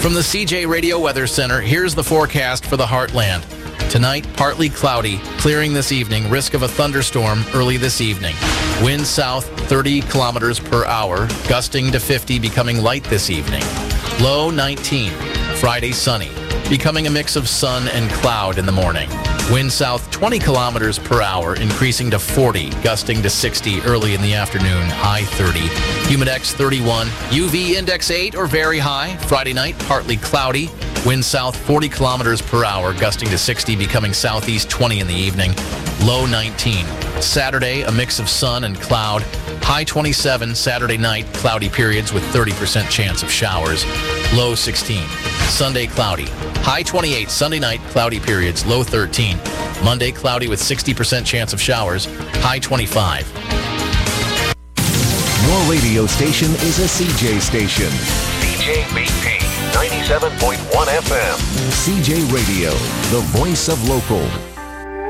From the CJ Radio Weather Center, here's the forecast for the Heartland. Tonight, partly cloudy, clearing this evening, risk of a thunderstorm early this evening. Wind south 30 kilometers per hour, gusting to 50, becoming light this evening. Low 19. Friday sunny, becoming a mix of sun and cloud in the morning. Wind south 20 kilometers per hour, increasing to 40, gusting to 60 early in the afternoon, high 30. Humidex 31, UV index 8 or very high. Friday night, partly cloudy. Wind south 40 kilometers per hour, gusting to 60, becoming southeast 20 in the evening. Low 19. Saturday, a mix of sun and cloud. High 27 Saturday night, cloudy periods with 30% chance of showers. Low 16. Sunday, cloudy. High 28 Sunday night, cloudy periods. Low 13. Monday, cloudy with 60% chance of showers. High 25. Your radio station is a CJ station. CJBP 97.1 FM. CJ Radio, the voice of local.